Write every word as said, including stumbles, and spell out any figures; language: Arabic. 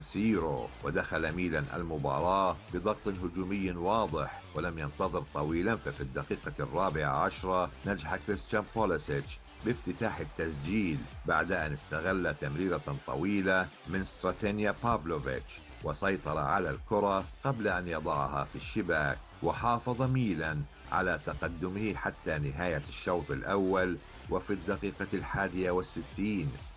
سيرو. ودخل ميلان المباراة بضغط هجومي واضح ولم ينتظر طويلا، ففي الدقيقة الرابعة عشرة نجح كريستيان بوليسيتش بافتتاح التسجيل بعد أن استغل تمريرة طويلة من ستراتينيا بافلوفيتش وسيطر على الكرة قبل أن يضعها في الشباك. وحافظ ميلان على تقدمه حتى نهاية الشوط الأول، وفي الدقيقة الحادية والستين